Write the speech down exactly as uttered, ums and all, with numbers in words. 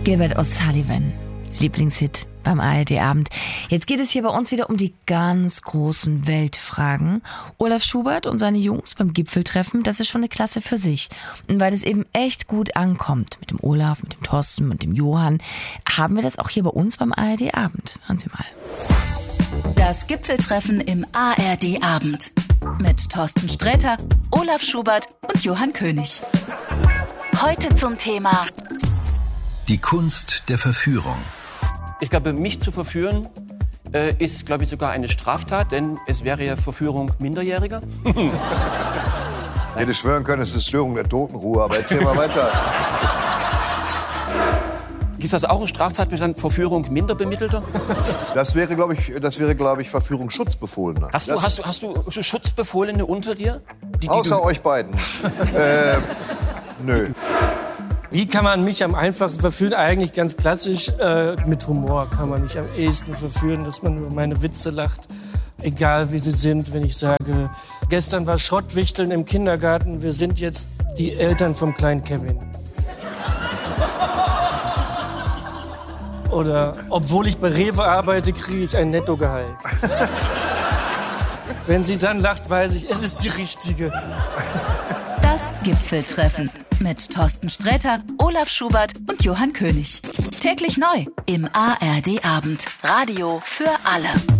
Gilbert O'Sullivan, Lieblingshit beim A R D-Abend. Jetzt geht es hier bei uns wieder um die ganz großen Weltfragen. Olaf Schubert und seine Jungs beim Gipfeltreffen, das ist schon eine Klasse für sich. Und weil es eben echt gut ankommt, mit dem Olaf, mit dem Thorsten und dem Johann, haben wir das auch hier bei uns beim A R D-Abend. Hören Sie mal. Das Gipfeltreffen im A R D-Abend. Mit Thorsten Sträter, Olaf Schubert und Johann König. Heute zum Thema die Kunst der Verführung. Ich glaube, mich zu verführen äh, ist, glaube ich, sogar eine Straftat, denn es wäre ja Verführung Minderjähriger. Ich hätte schwören können, es ist Störung der Totenruhe, aber erzähl mal weiter. Ist das auch ein Straftatbestand, Verführung Minderbemittelter? Das wäre, glaube ich, das wäre, glaube ich, Verführung Schutzbefohlener. Hast du, Das- hast du, hast du Schutzbefohlene unter dir? Die, die Außer du- euch beiden. äh, nö. Wie kann man mich am einfachsten verführen? Eigentlich ganz klassisch, äh, mit Humor kann man mich am ehesten verführen, dass man über meine Witze lacht. Egal wie sie sind, wenn ich sage, gestern war Schrottwichteln im Kindergarten, wir sind jetzt die Eltern vom kleinen Kevin. Oder, obwohl ich bei Rewe arbeite, kriege ich ein Nettogehalt. Wenn sie dann lacht, weiß ich, es ist die richtige. das Gipfeltreffen mit Thorsten Sträter, Olaf Schubert und Johann König. Täglich neu im A R D-Abend. Radio für alle.